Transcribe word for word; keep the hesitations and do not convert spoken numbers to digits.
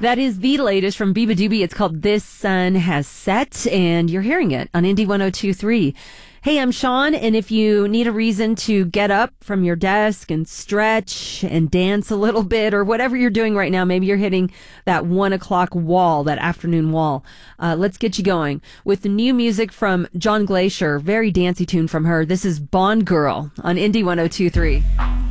That is the latest from Biba Doobie. It's called This Sun Has Set, and you're hearing it on Indie one oh two point three. Hey, I'm Sean, and if you need a reason to get up from your desk and stretch and dance a little bit, or whatever you're doing right now, maybe you're hitting that one o'clock wall, that afternoon wall, uh, let's get you going with the new music from John Glacier. Very dancey tune from her. This is Bond Girl on Indie one oh two point three.